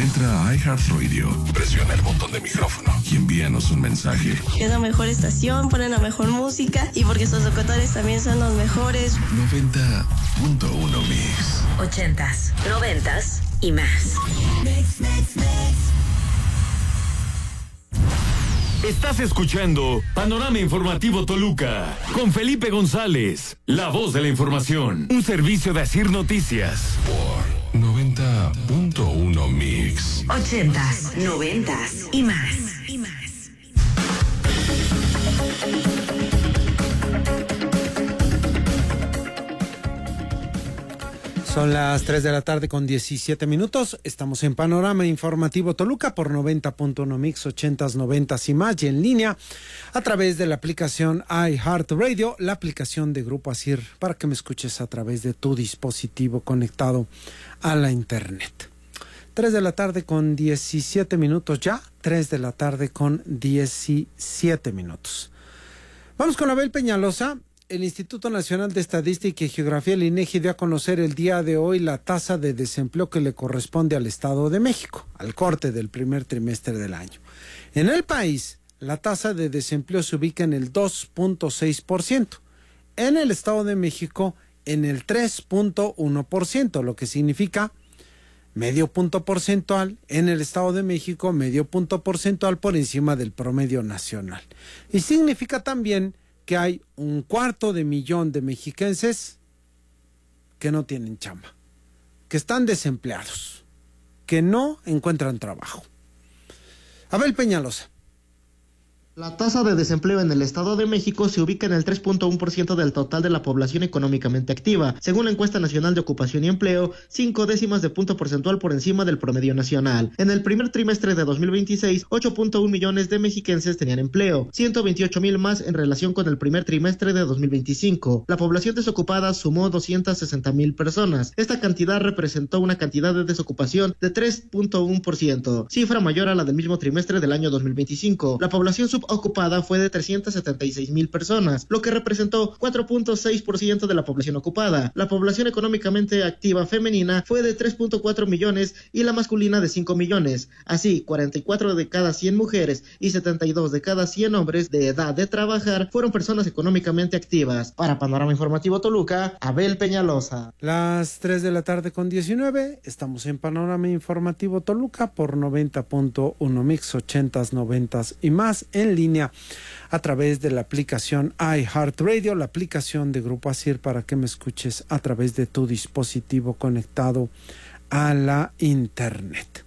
Entra a iHeartRadio, presiona el botón de micrófono y envíanos un mensaje. Es la mejor estación, ponen la mejor música y porque sus locutores también son los mejores. 90.1 Mix. 80s, 90s y más. Mix. Estás escuchando Panorama Informativo Toluca con Felipe González, la voz de la información. Un servicio de Asir Noticias. Por 90.1 Mix. 80s, 90s y más. Son las 3 de la tarde con 17 minutos. Estamos en Panorama Informativo Toluca por 90.1 Mix, 80s, 90s y más, y en línea a través de la aplicación iHeartRadio, la aplicación de Grupo Asir, para que me escuches a través de tu dispositivo conectado a la internet. 3 de la tarde con 17 minutos ya, 3 de la tarde con 17 minutos. Vamos con Abel Peñalosa. El Instituto Nacional de Estadística y Geografía, el INEGI, dio a conocer el día de hoy la tasa de desempleo que le corresponde al Estado de México, al corte del primer trimestre del año. En el país, la tasa de desempleo se ubica en el 2.6%. En el Estado de México, en el 3.1%, lo que significa medio punto porcentual en el Estado de México, medio punto porcentual por encima del promedio nacional. Y significa también que hay 250,000 de mexiquenses que no tienen chamba, que están desempleados, que no encuentran trabajo. Abel Peñalosa. La tasa de desempleo en el Estado de México se ubica en el 3.1% del total de la población económicamente activa, según la encuesta nacional de ocupación y empleo, 0.5 de punto porcentual por encima del promedio nacional. En el primer trimestre de 2026, 8.1 millones de mexiquenses tenían empleo, 128,000 más en relación con el primer trimestre de 2025. La población desocupada sumó 260,000 personas. Esta cantidad representó una cantidad de desocupación de 3.1%, cifra mayor a la del mismo trimestre del año 2025. La población ocupada fue de 376,000 personas, lo que representó 4.6% de la población ocupada. La población económicamente activa femenina fue de 3.4 millones y la masculina de 5 millones. Así, 44 de cada 100 mujeres y 72 de cada 100 hombres de edad de trabajar fueron personas económicamente activas. Para Panorama Informativo Toluca, Abel Peñalosa. Las 3 de la tarde con 19, estamos en Panorama Informativo Toluca por 90.1 Mix, 80s, 90s y más, en línea a través de la aplicación iHeartRadio, la aplicación de Grupo Asir, para que me escuches a través de tu dispositivo conectado a la internet.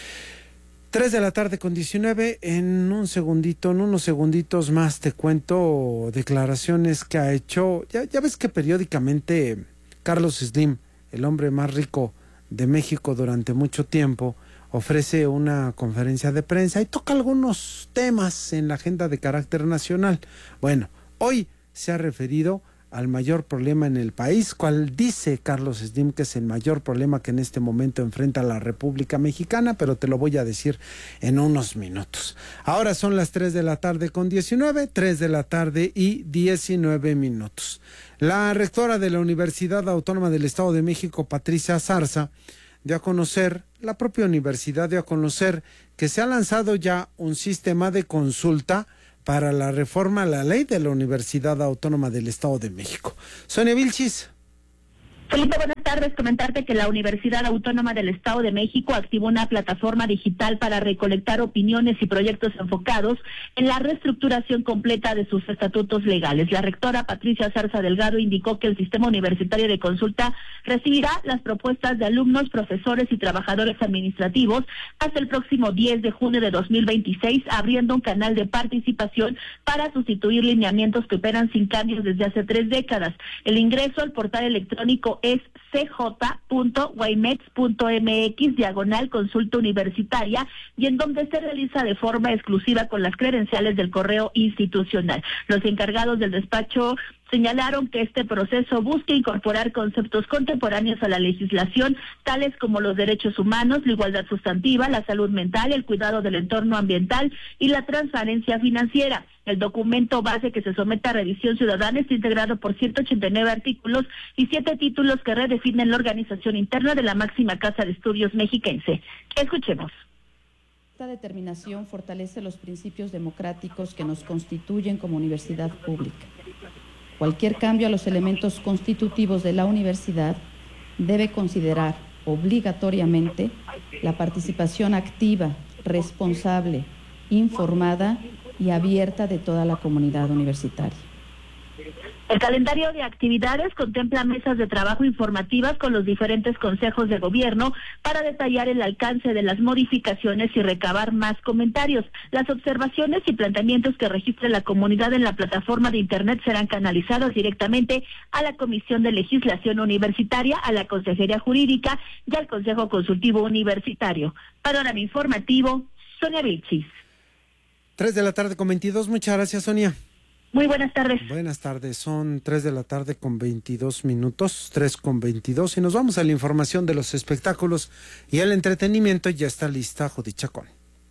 3 de la tarde con 19, en unos segunditos más te cuento declaraciones que ha hecho, ya ves que periódicamente Carlos Slim, el hombre más rico de México durante mucho tiempo, ofrece una conferencia de prensa y toca algunos temas en la agenda de carácter nacional. Bueno, hoy se ha referido al mayor problema en el país, cual dice Carlos Slim que es el mayor problema que en este momento enfrenta la República Mexicana, pero te lo voy a decir en unos minutos. Ahora son las 3 de la tarde con 19, 3 de la tarde y 19 minutos. La rectora de la Universidad Autónoma del Estado de México, Patricia Zarza, dio a conocer, la propia universidad dio a conocer que se ha lanzado ya un sistema de consulta para la reforma a la ley de la Universidad Autónoma del Estado de México. Sonia Vilchis. Felipe, buenas tardes. Comentarte que la Universidad Autónoma del Estado de México activó una plataforma digital para recolectar opiniones y proyectos enfocados en la reestructuración completa de sus estatutos legales. La rectora Patricia Zarza Delgado indicó que el sistema universitario de consulta recibirá las propuestas de alumnos, profesores y trabajadores administrativos hasta el próximo 10 de junio de 2026, abriendo un canal de participación para sustituir lineamientos que operan sin cambios desde hace 3 décadas. El ingreso al portal electrónico es cj.waymex.mx/consulta universitaria, y en donde se realiza de forma exclusiva con las credenciales del correo institucional. Los encargados del despacho Señalaron que este proceso busca incorporar conceptos contemporáneos a la legislación, tales como los derechos humanos, la igualdad sustantiva, la salud mental, el cuidado del entorno ambiental y la transparencia financiera. El documento base que se somete a revisión ciudadana está integrado por 189 artículos y 7 títulos que redefinen la organización interna de la máxima casa de estudios mexiquense. Escuchemos. Esta determinación fortalece los principios democráticos que nos constituyen como universidad pública. Cualquier cambio a los elementos constitutivos de la universidad debe considerar obligatoriamente la participación activa, responsable, informada y abierta de toda la comunidad universitaria. El calendario de actividades contempla mesas de trabajo informativas con los diferentes consejos de gobierno para detallar el alcance de las modificaciones y recabar más comentarios. Las observaciones y planteamientos que registre la comunidad en la plataforma de Internet serán canalizados directamente a la Comisión de Legislación Universitaria, a la Consejería Jurídica y al Consejo Consultivo Universitario. Panorama informativo, Sonia Vilchis. 3:22 p.m. Muchas gracias, Sonia. Muy buenas tardes. Buenas tardes, son 3:22 p.m, 3:22, y nos vamos a la información de los espectáculos y el entretenimiento. Ya está lista Judith Chacón.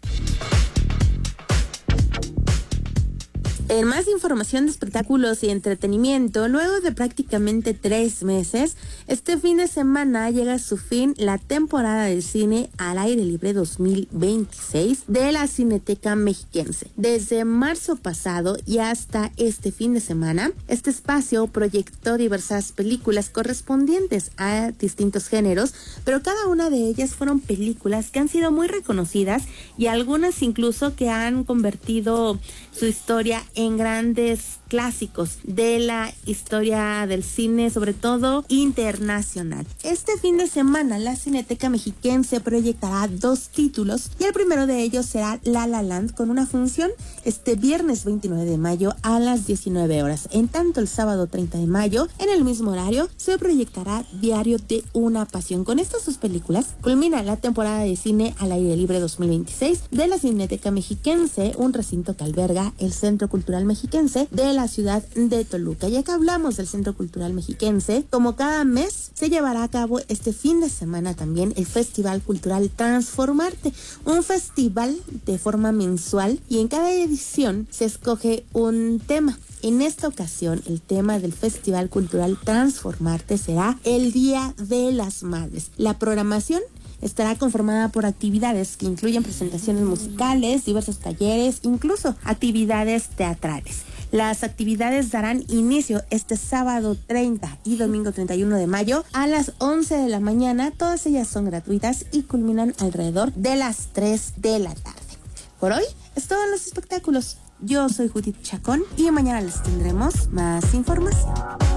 En más información de espectáculos y entretenimiento, luego de prácticamente 3 meses, este fin de semana llega a su fin la temporada de cine al aire libre 2026 de la Cineteca Mexiquense. Desde marzo pasado y hasta este fin de semana, este espacio proyectó diversas películas correspondientes a distintos géneros, pero cada una de ellas fueron películas que han sido muy reconocidas y algunas incluso que han convertido su historia en grandes clásicos de la historia del cine, sobre todo internacional. Este fin de semana la Cineteca Mexiquense proyectará 2 títulos y el primero de ellos será La La Land, con una función este viernes 29 de mayo a las 19 horas. En tanto, el sábado 30 de mayo, en el mismo horario, se proyectará Diario de una Pasión. Con estas 2 películas culmina la temporada de cine al aire libre 2026 de la Cineteca Mexiquense, un recinto que alberga el Centro Cultural Mexiquense de la ciudad de Toluca. Ya que hablamos del Centro Cultural Mexiquense, como cada mes se llevará a cabo este fin de semana también el Festival Cultural Transformarte, un festival de forma mensual y en cada edición se escoge un tema. En esta ocasión, el tema del Festival Cultural Transformarte será el Día de las Madres. La programación estará conformada por actividades que incluyen presentaciones musicales, diversos talleres, incluso actividades teatrales. Las actividades darán inicio este sábado 30 y domingo 31 de mayo a las 11 de la mañana. Todas ellas son gratuitas y culminan alrededor de las 3 de la tarde. Por hoy es todo en los espectáculos. Yo soy Judith Chacón y mañana les tendremos más información.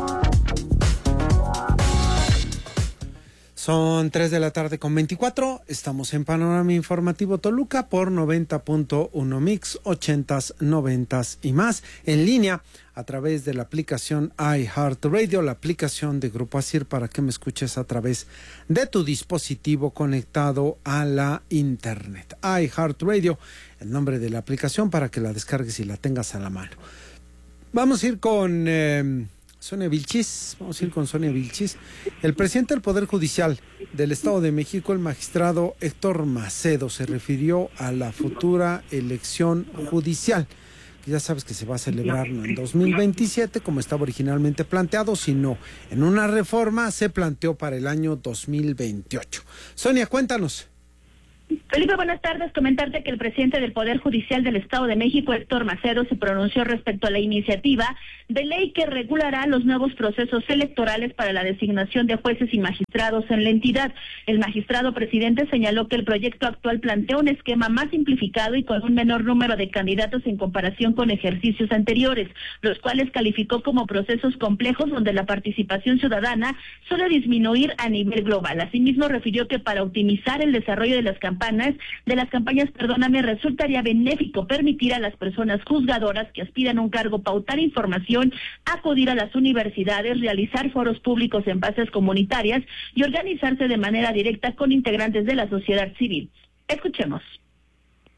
Son 3:24 p.m. Estamos en Panorama Informativo Toluca por 90.1 Mix, 80s, 90s y más. En línea a través de la aplicación iHeartRadio, la aplicación de Grupo ASIR, para que me escuches a través de tu dispositivo conectado a la internet. iHeartRadio, el nombre de la aplicación, para que la descargues y la tengas a la mano. Vamos a ir con Sonia Vilchis. El presidente del Poder Judicial del Estado de México, el magistrado Héctor Macedo, se refirió a la futura elección judicial, que ya sabes que se va a celebrar no en 2027, como estaba originalmente planteado, sino en una reforma se planteó para el año 2028. Sonia, cuéntanos. Felipe, buenas tardes. Comentarte que el presidente del Poder Judicial del Estado de México, Héctor Macedo, se pronunció respecto a la iniciativa de ley que regulará los nuevos procesos electorales para la designación de jueces y magistrados en la entidad. El magistrado presidente señaló que el proyecto actual plantea un esquema más simplificado y con un menor número de candidatos en comparación con ejercicios anteriores, los cuales calificó como procesos complejos donde la participación ciudadana suele disminuir a nivel global. Asimismo, refirió que para optimizar el desarrollo de las campañas, resultaría benéfico permitir a las personas juzgadoras que aspiran a un cargo pautar información, acudir a las universidades, realizar foros públicos en bases comunitarias y organizarse de manera directa con integrantes de la sociedad civil. Escuchemos.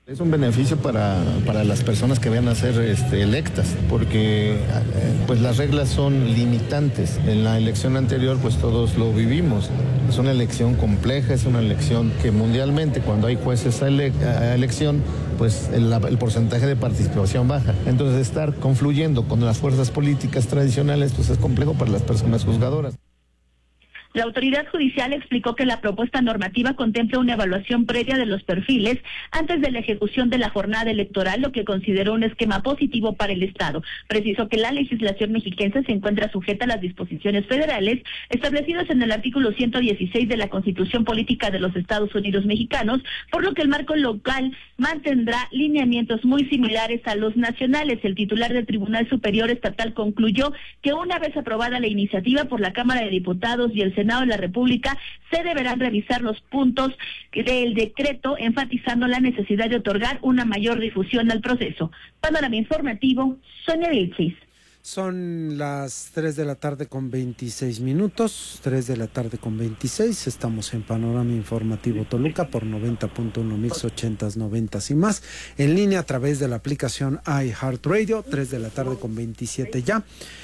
Es un beneficio para las personas que vayan a ser electas, porque pues las reglas son limitantes. En la elección anterior pues todos lo vivimos. Es una elección compleja, es una elección que mundialmente cuando hay jueces a elección pues el porcentaje de participación baja. Entonces estar confluyendo con las fuerzas políticas tradicionales pues es complejo para las personas juzgadoras. La autoridad judicial explicó que la propuesta normativa contempla una evaluación previa de los perfiles antes de la ejecución de la jornada electoral, lo que consideró un esquema positivo para el Estado. Precisó que la legislación mexiquense se encuentra sujeta a las disposiciones federales establecidas en el artículo 116 de la Constitución Política de los Estados Unidos Mexicanos, por lo que el marco local mantendrá lineamientos muy similares a los nacionales. El titular del Tribunal Superior Estatal concluyó que una vez aprobada la iniciativa por la Cámara de Diputados y el Senado de la República, se deberán revisar los puntos del decreto, enfatizando la necesidad de otorgar una mayor difusión al proceso. Panorama informativo, Sonia Vilchis. Son las 3 de la tarde con 26 minutos, 3 de la tarde con 26, estamos en Panorama Informativo Toluca por 90.1 Mix 80s, 90s y más, en línea a través de la aplicación iHeartRadio, 3 de la tarde con 27 ya.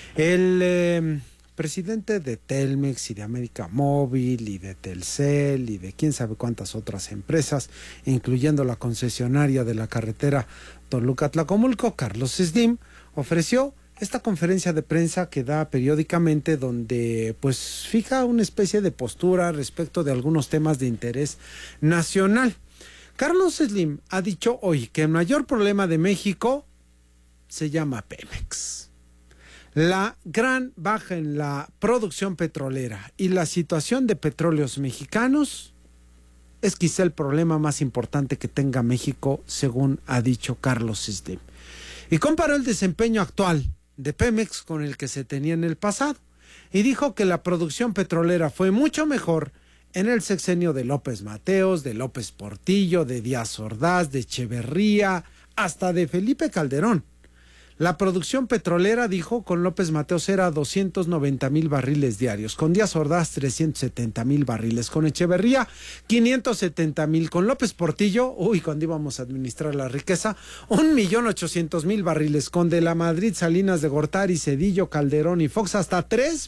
El presidente de Telmex y de América Móvil y de Telcel y de quién sabe cuántas otras empresas, incluyendo la concesionaria de la carretera Toluca-Tlacomulco, Carlos Slim, ofreció esta conferencia de prensa que da periódicamente, donde pues fija una especie de postura respecto de algunos temas de interés nacional. Carlos Slim ha dicho hoy que el mayor problema de México se llama Pemex. La gran baja en la producción petrolera y la situación de petróleos mexicanos es quizá el problema más importante que tenga México, según ha dicho Carlos Slim. Y comparó el desempeño actual de Pemex con el que se tenía en el pasado y dijo que la producción petrolera fue mucho mejor en el sexenio de López Mateos, de López Portillo, de Díaz Ordaz, de Echeverría, hasta de Felipe Calderón. La producción petrolera, dijo, con López Mateos era 290,000 barriles diarios, con Díaz Ordaz 370,000 barriles, con Echeverría 570,000, con López Portillo, cuando íbamos a administrar la riqueza, 1,800,000 barriles, con De la Madrid, Salinas de Gortari, Cedillo, Calderón y Fox hasta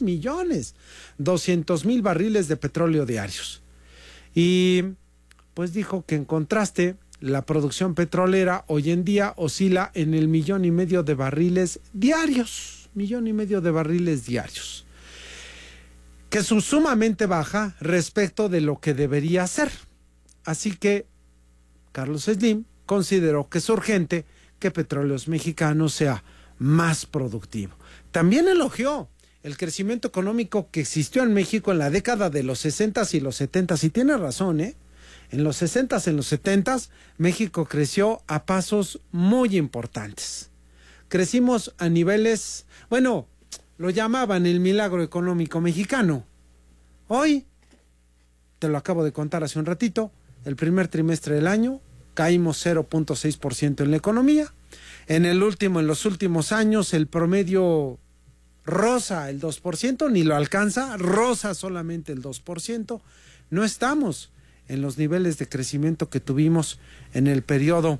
3,200,000 barriles de petróleo diarios. Y pues dijo que en contraste, la producción petrolera hoy en día oscila en el 1,5 millones de barriles diarios, 1,5 millones de barriles diarios, que es sumamente baja respecto de lo que debería ser. Así que Carlos Slim consideró que es urgente que Petróleos Mexicanos sea más productivo. También elogió el crecimiento económico que existió en México en la década de los 60s y los 70s, y tiene razón, En los 60s, en los 70s, México creció a pasos muy importantes. Crecimos a niveles, lo llamaban el milagro económico mexicano. Hoy, te lo acabo de contar hace un ratito, el primer trimestre del año caímos 0.6% en la economía. En los últimos años, el promedio roza el 2%, ni lo alcanza, roza solamente el 2%. No estamos en los niveles de crecimiento que tuvimos en el periodo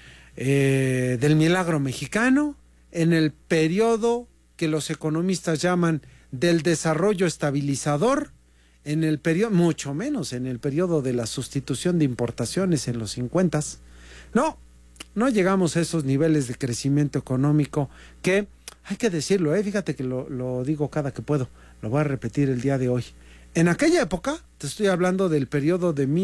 del milagro mexicano, en el periodo que los economistas llaman del desarrollo estabilizador, en el periodo, mucho menos en el periodo de la sustitución de importaciones en los 50s. No llegamos a esos niveles de crecimiento económico que, hay que decirlo, fíjate que lo digo cada que puedo, lo voy a repetir el día de hoy. En aquella época, te estoy hablando del periodo de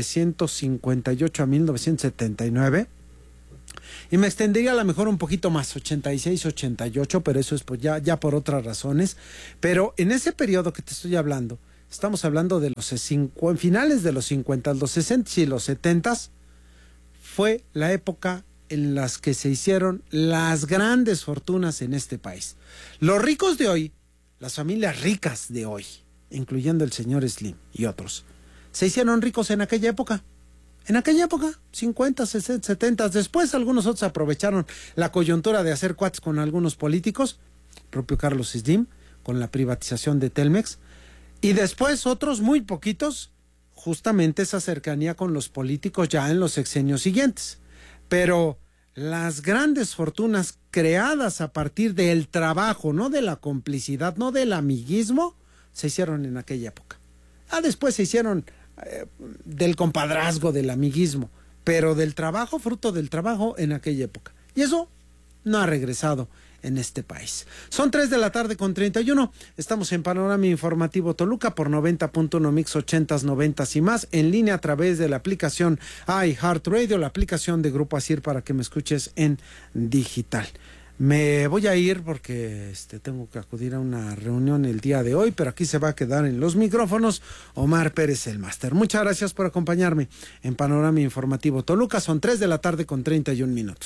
1958 a 1979, y me extendería a lo mejor un poquito más, 86, 88, pero eso es pues ya por otras razones. Pero en ese periodo que te estoy hablando, estamos hablando de los finales de los 50, los 60 y los 70, fue la época en las que se hicieron las grandes fortunas en este país. Los ricos de hoy, las familias ricas de hoy, incluyendo el señor Slim y otros, se hicieron ricos en aquella época. En aquella época, 50, 60, 70. Después algunos otros aprovecharon la coyuntura de hacer cuates con algunos políticos, propio Carlos Slim, con la privatización de Telmex. Y después otros, muy poquitos, justamente esa cercanía con los políticos ya en los sexenios siguientes. pero las grandes fortunas creadas a partir del trabajo, no de la complicidad, no del amiguismo, se hicieron en aquella época. Después se hicieron del compadrazgo, del amiguismo, pero del trabajo, fruto del trabajo en aquella época. Y eso no ha regresado en este país. Son 3:31 p.m. Estamos en Panorama Informativo Toluca por 90.1 Mix 80s, 90s y más, en línea a través de la aplicación iHeartRadio, la aplicación de Grupo ASIR para que me escuches en digital. Me voy a ir porque tengo que acudir a una reunión el día de hoy, pero aquí se va a quedar en los micrófonos Omar Pérez, el máster. Muchas gracias por acompañarme en Panorama Informativo Toluca. Son 3:31 p.m.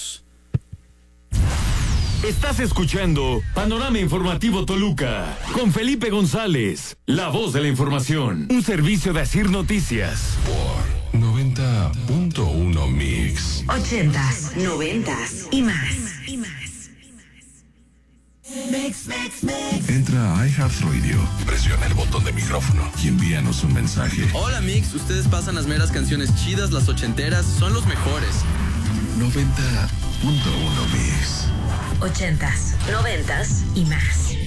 Estás escuchando Panorama Informativo Toluca con Felipe González, la voz de la información. Un servicio de ASIR Noticias. Por 90.1 Mix. 80s, 90s y más. Entra a iHeartRadio, presiona el botón de micrófono y envíanos un mensaje. Hola Mix, ustedes pasan las meras canciones chidas, las ochenteras, son los mejores. 90.1 Mix. 80s, 90s y más.